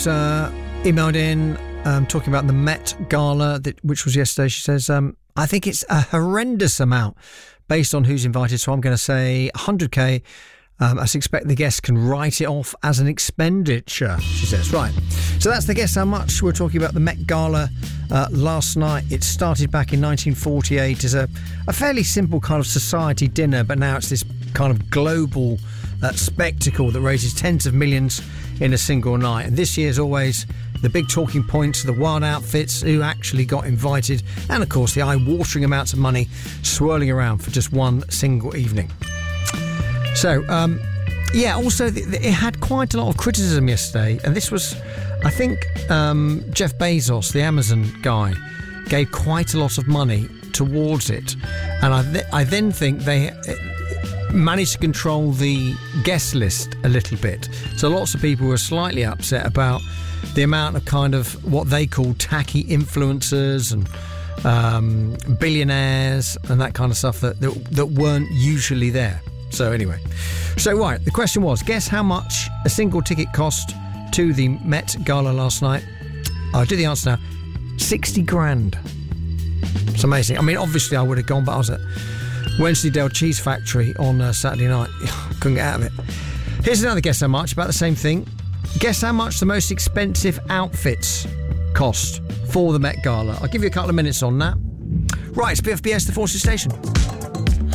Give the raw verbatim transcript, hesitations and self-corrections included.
Uh, emailed in um, talking about the Met Gala, that, which was yesterday. She says, um, I think it's a horrendous amount based on who's invited, so I'm going to say one hundred k. Um, I suspect the guests can write it off as an expenditure, she says. Right. So that's the guess how much. We're talking about the Met Gala uh, last night. It started back in nineteen forty-eight as a, a fairly simple kind of society dinner, but now it's this kind of global uh, spectacle that raises tens of millions in a single night. And this year's always the big talking points, the wild outfits, who actually got invited, and of course the eye-watering amounts of money swirling around for just one single evening. So, um, yeah, also the, the, it had quite a lot of criticism yesterday, and this was, I think, um, Jeff Bezos, the Amazon guy, gave quite a lot of money towards it, and I, th- I then think they managed to control the guest list a little bit. So lots of people were slightly upset about the amount of kind of what they call tacky influencers and um, billionaires and that kind of stuff that, that that weren't usually there. So anyway, so right, the question was, guess how much a single ticket cost to the Met Gala last night? I'll do the answer now. sixty grand. It's amazing. I mean, obviously I would have gone, but I was at Wensleydale Cheese Factory on uh, Saturday night. Couldn't get out of it. Here's another guess how much, about the same thing. Guess how much the most expensive outfits cost for the Met Gala. I'll give you a couple of minutes on that. Right, it's B F B S, the Forces Station.